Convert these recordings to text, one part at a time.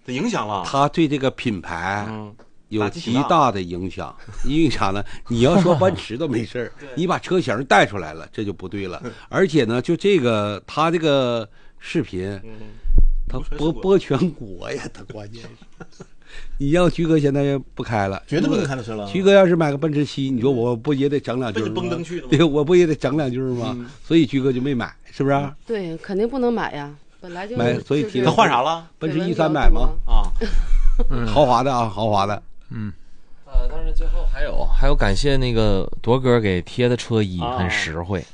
影响了， 它对这个品牌有极大的影响。因为啥呢？你要说奔驰都没事你把车型带出来了，这就不对了。而且呢，就这个他这个视频，他播全国呀，他关键是。你让徐哥现在不开了， 绝对不能开的车了。 徐哥要是买个奔驰7，你说我不也得整两句吗？ 蹦登去的吗？ 对，我不也得整两句吗？所以徐哥就没买，是不是？ 对，肯定不能买呀，本来就买，所以他换啥了？ 奔驰E3买吗？ 啊， 豪华的啊，豪华的。 但是最后还有感谢那个铎哥给贴的车衣，很实惠。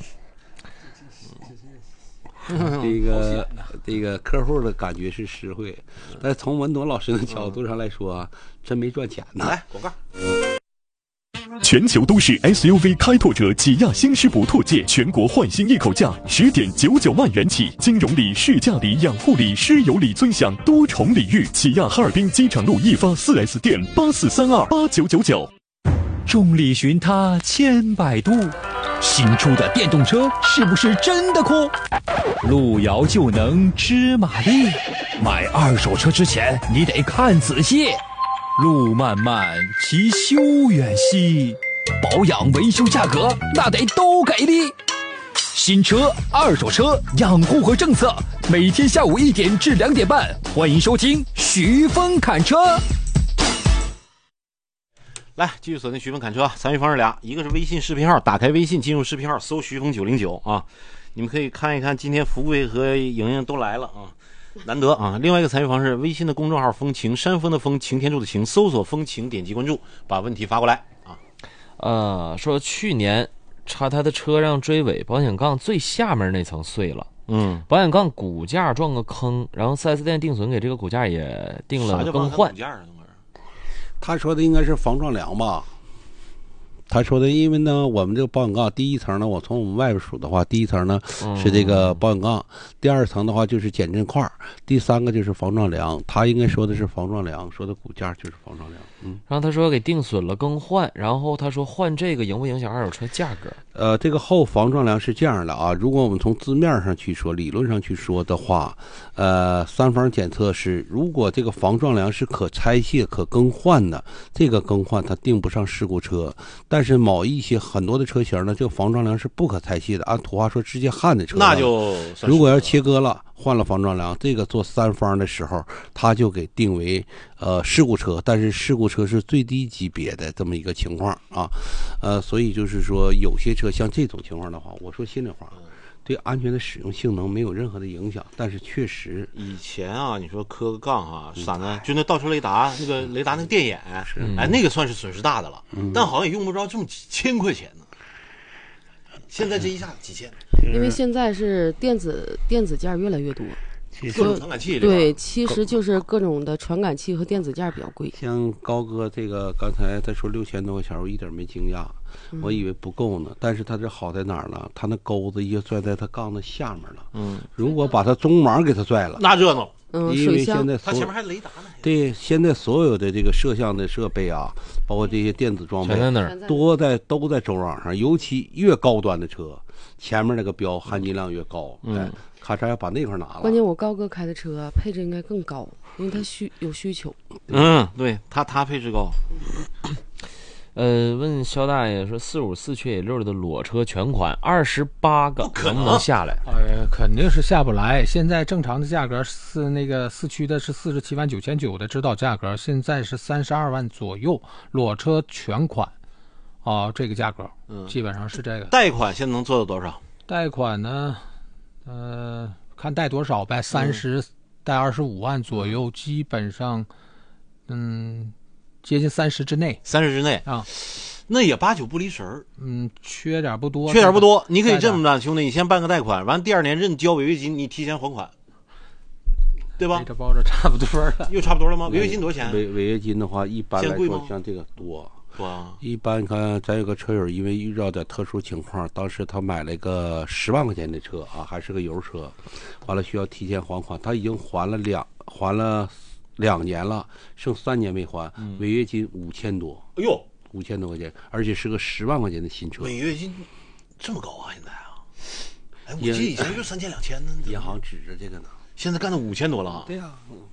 这个客户的感觉是实惠，但是从文铎老师的角度上来说，真没赚钱呢。 来广告。 全球都市 SUV 开拓者起亚新势补拓界全国换新一口价10.99万元起，金融礼、试驾礼、养护礼、师友礼尊享多重礼遇。起亚哈尔滨机场路一发 4S 店84328999。 众里寻他千百度，新出的电动车是不是真的酷？路遥就能知马力，买二手车之前你得看仔细。路漫漫其修远兮，保养维修价格那得都给力。新车、二手车、养护和政策，每天下午1点至2点半，欢迎收听徐峰侃车。 来，继续锁定徐峰侃车，参与方式俩，一个是微信视频号，打开微信进入视频号搜徐峰909啊，你们可以看一看今天福贵和莹莹都来了啊。难得啊！另外一个参与方式，微信的公众号风情，山峰的风，擎天柱的擎，搜索风情，点击关注，把问题发过来啊。 说去年他的车让追尾，保险杠最下面那层碎了，保险杠骨架撞个坑，然后 4S 店定损给这个骨架也定了更换。 他说的应该是防撞梁吧？他说的，因为呢，我们这个保险杠第一层呢，我从我们外边数的话，第一层呢是这个保险杠，第二层的话就是减震块，第三个就是防撞梁。他应该说的是防撞梁，说的骨架就是防撞梁。 然后他说给定损了更换，然后他说换这个影不影响二手车价格？ 这个后防撞梁是这样的啊，如果我们从字面上去说，理论上去说的话，三方检测是，如果这个防撞梁是可拆卸、可更换的，这个更换它定不上事故车。但是某一些很多的车型呢，这个防撞梁是不可拆卸的，按土话说直接焊的车， 那就如果要切割了换了防撞梁，这个做三方的时候，他就给定为事故车，但是事故车是最低级别的这么一个情况啊，所以就是说有些车像这种情况的话，我说心里话，对安全的使用性能没有任何的影响，但是确实以前啊，你说磕个杠啊，闪的就那倒车雷达，那个雷达那个电眼，哎，那个算是损失大的了，但好像也用不着这么几千块钱呢。现在这一下几千， 因为现在是电子件越来越多， 各种传感器对，其实就是各种的传感器和电子件比较贵。 像高哥这个刚才他说6000多块钱，我一点没惊讶，我以为不够呢。但是他这好在哪儿呢？他那钩子也拽在他杠的下面了。如果把他中网给他拽了， 那热闹。 因为现在它前面还雷达呢。 对，现在所有的这个摄像的设备啊，包括这些电子装备， 全在那儿， 都在中网上。尤其越高端的车，前面那个标含金量越高，咔嚓要把那块拿了。 关键我高哥开的车配置应该更高，因为他有需求。 对他配置高。 问肖大爷说454缺6的裸车全款28个能不能下来？ 肯定是下不来。现在正常的价格是那个四驱的是47.999万的指导价格，现在是32万左右，裸车全款这个价格，基本上是这个。 贷款现在能做到多少？ 贷款呢，看贷多少呗，30贷25万左右，基本上，接近30之内啊， 那也8、9不离神儿。 缺点不多， 你可以这么办，兄弟，你先办个贷款，完第2年认交违约金，你提前还款，对吧？ 这包着差不多了， 又差不多了吗？违约金多少钱？ 违约金的话，一般来说像这个多。一般你看，咱有个车友，因为遇到点特殊情况，当时他买了一个10万块钱的车啊，还是个油车，完了需要提前还款，他已经还了2年了，剩3年没还，违约金5000多。 哎呦 ，5000多块钱，而且是个10万块钱的新车。 违约金这么高啊？现在啊？哎，我记得以前就3000、2000呢。 银行指着这个呢， 现在干到5000多了。 对呀，